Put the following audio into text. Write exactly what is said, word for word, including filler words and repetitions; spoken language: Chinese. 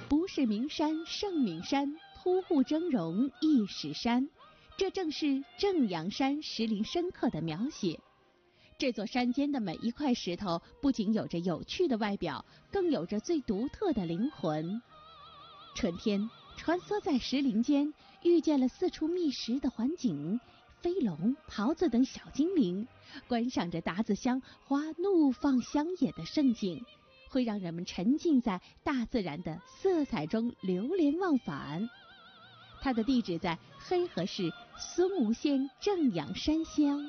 不是名山胜名山，突兀峥嵘一史山。这正是正阳山石林深刻的描写。这座山间的每一块石头不仅有着有趣的外表，更有着最独特的灵魂。春天穿梭在石林间，遇见了四处觅食的环景，飞龙、狍子等小精灵，观赏着达子乡花怒放乡野的盛景，会让人们沉浸在大自然的色彩中流连忘返。它的地址在黑河市孙吴县正阳山乡。